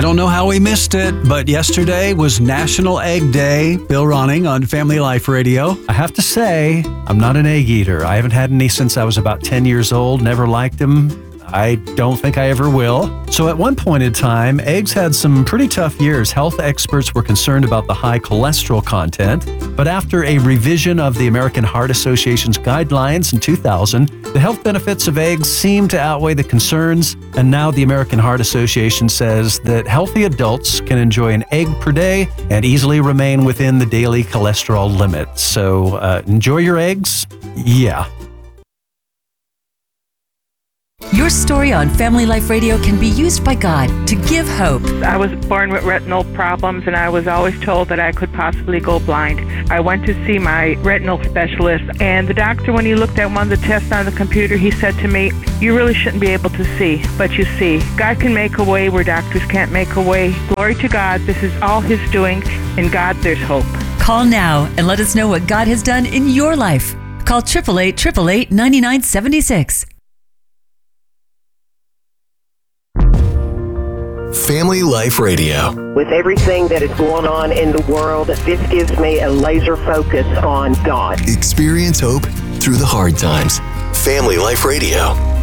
don't know how we missed it, but yesterday was National Egg Day. Bill Ronning on Family Life Radio. I have to say, I'm not an egg eater. I haven't had any since I was about 10 years old, never liked them. I don't think I ever will. So at one point in time, eggs had some pretty tough years. Health experts were concerned about the high cholesterol content. But after a revision of the American Heart Association's guidelines in 2000, the health benefits of eggs seem to outweigh the concerns. And now the American Heart Association says that healthy adults can enjoy an egg per day and easily remain within the daily cholesterol limit. So enjoy your eggs. Yeah. Your story on Family Life Radio can be used by God to give hope. I was born with retinal problems, and I was always told that I could possibly go blind. I went to see my retinal specialist, and the doctor, when he looked at one of the tests on the computer, he said to me, "You really shouldn't be able to see, but you see. God can make a way where doctors can't make a way. Glory to God. This is all His doing. In God, there's hope." Call now and let us know what God has done in your life. Call 888-888-9976. Family Life Radio. With everything that is going on in the world, this gives me a laser focus on God. Experience hope through the hard times. Family Life Radio.